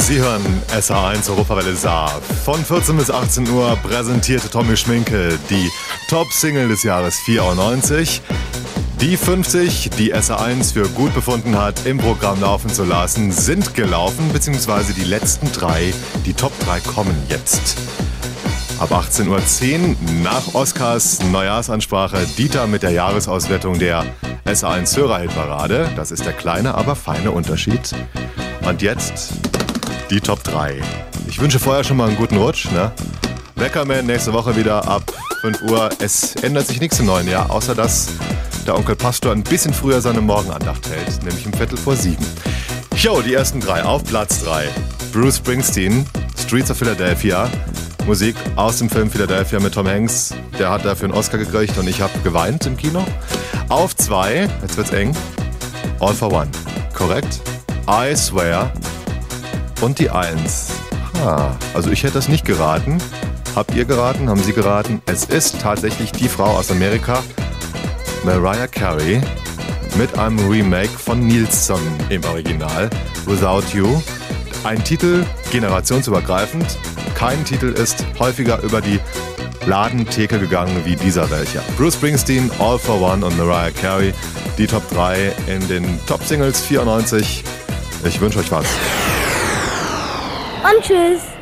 Sie hören SH1 Europawelle Saar. Von 14 bis 18 Uhr präsentierte Tommy Schminke die Top-Single des Jahres 94. Die 50, die SH1 für gut befunden hat, im Programm laufen zu lassen, sind gelaufen, beziehungsweise die letzten 3, die Top 3 kommen jetzt. Ab 18:10 Uhr nach Oscars Neujahrsansprache Dieter mit der Jahresauswertung der SH1 Hörerhitparade. Das ist der kleine, aber feine Unterschied. Und jetzt die Top 3. Ich wünsche vorher schon mal einen guten Rutsch. Ne? Weckerman nächste Woche wieder ab 5 Uhr. Es ändert sich nichts im neuen Jahr, außer dass der Onkel Pastor ein bisschen früher seine Morgenandacht hält, nämlich um 6:15. Jo, die ersten 3 auf Platz 3. Bruce Springsteen, Streets of Philadelphia. Musik aus dem Film Philadelphia mit Tom Hanks. Der hat dafür einen Oscar gekriegt und ich habe geweint im Kino. Auf 2, jetzt wird's eng, All for One. Korrekt? I Swear. Und die 1. Also ich hätte das nicht geraten. Habt ihr geraten? Haben Sie geraten? Es ist tatsächlich die Frau aus Amerika, Mariah Carey, mit einem Remake von Nilsson im Original, Without You. Ein Titel, generationsübergreifend. Kein Titel ist häufiger über die Ladentheke gegangen wie dieser welcher. Bruce Springsteen, All for One und Mariah Carey, die Top 3 in den Top Singles 94. Ich wünsche euch was. Und tschüss.